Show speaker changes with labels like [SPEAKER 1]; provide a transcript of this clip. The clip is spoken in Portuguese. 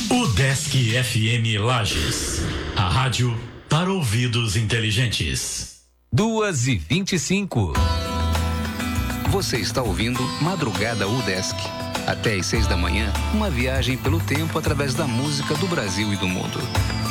[SPEAKER 1] UDESC FM Lages, a rádio para ouvidos inteligentes.
[SPEAKER 2] 2h25.
[SPEAKER 3] Você está ouvindo Madrugada UDESC. Até às 6 da manhã, uma viagem pelo tempo através da música do Brasil e do mundo.